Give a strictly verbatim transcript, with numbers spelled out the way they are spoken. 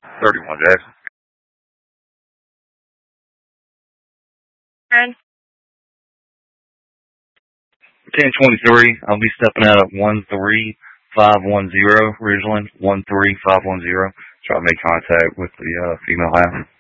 thirty-one Jackson. And ten twenty-three. I'll be stepping out at one three five one zero, Ridgeland, one three five one zero. Try to make contact with the uh, female half.